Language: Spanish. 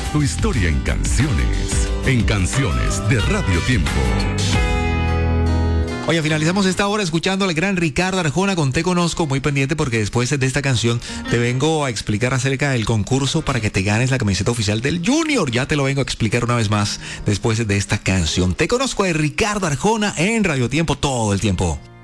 Tu historia en canciones. En Canciones de Radio Tiempo. Oye, finalizamos esta hora escuchando al gran Ricardo Arjona con Te Conozco. Muy pendiente porque después de esta canción te vengo a explicar acerca del concurso para que te ganes la camiseta oficial del Junior. Ya te lo vengo a explicar una vez más después de esta canción. Te Conozco de Ricardo Arjona en Radio Tiempo todo el tiempo.